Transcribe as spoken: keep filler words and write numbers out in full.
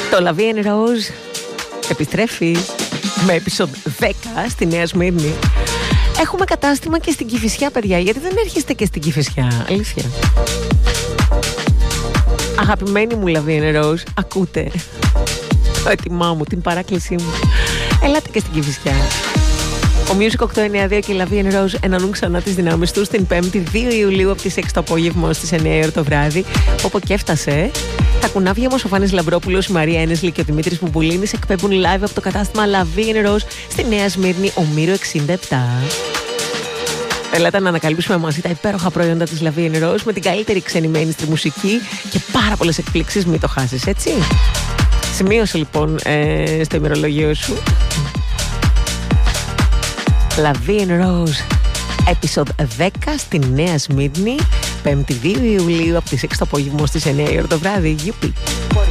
Το La Vie en Rose επιστρέφει με επεισόδιο δέκα στη Νέα Σμύρνη. Έχουμε κατάστημα και στην Κηφισιά, παιδιά. Γιατί δεν έρχεστε και στην Κηφισιά? Αλήθεια. Αγαπημένη μου La Vie en Rose, ακούτε το έτοιμά μου, την παράκλησή μου. Ελάτε και στην Κηφισιά. Ο Music οκτακόσια ενενήντα δύο και η La Vie en Rose ενώνουν ξανά τις δυνάμεις τους την Πέμπτη δύο Ιουλίου από τις έξι το απόγευμα ως τις εννιά η ώρα το βράδυ. Όπου και έφτασε. Τα κουνάβια μας ο Φάνης Λαμπρόπουλος, η Μαρία Ένεσλη και ο Δημήτρης Πουπουλίνης εκπέμπουν live από το κατάστημα La Vie en Rose στη Νέα Σμύρνη, Ομήρου εξήντα επτά. Ελάτε να ανακαλύψουμε μαζί τα υπέροχα προϊόντα της La Vie en Rose με την καλύτερη ξένη mainstream μουσική και πάρα πολλές εκπλήξεις, μην το χάσεις, έτσι. Σημείωσε λοιπόν ε, στο ημερολόγιο σου. La Vie en Rose, επεισόδιο δέκα στη Νέα Σμύρνη, Πέμπτη δύο Ιουλίου από τις έξι το απόγευμα στις εννιά η ώρα το βράδυ. Γιουπί.